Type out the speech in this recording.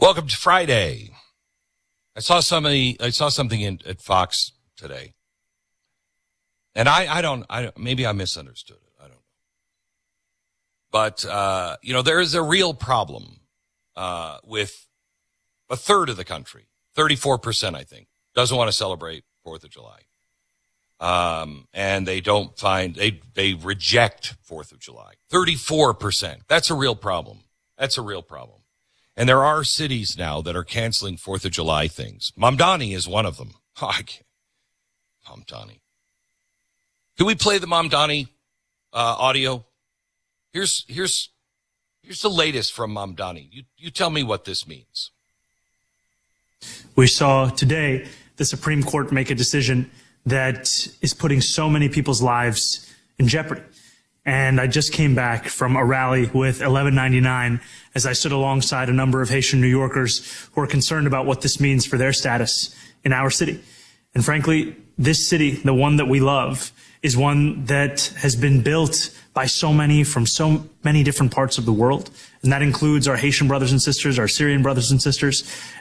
Welcome to Friday. I saw something at Fox today, and I don't. Maybe I misunderstood it. I don't know. But there is a real problem with a third of the country, 34%, I think, doesn't want to celebrate 4th of July, and they reject 4th of July. 34%. That's a real problem. And there are cities now that are canceling 4th of July things. Mamdani is one of them. Oh, I can't. Mamdani. Can we play the Mamdani audio? Here's the latest from Mamdani. You tell me what this means. We saw today the Supreme Court make a decision that is putting so many people's lives in jeopardy. And I just came back from a rally with 1199 as I stood alongside a number of Haitian New Yorkers who are concerned about what this means for their status in our city. And frankly, this city, the one that we love, is one that has been built by so many from so many different parts of the world. And that includes our Haitian brothers and sisters, our Syrian brothers and sisters.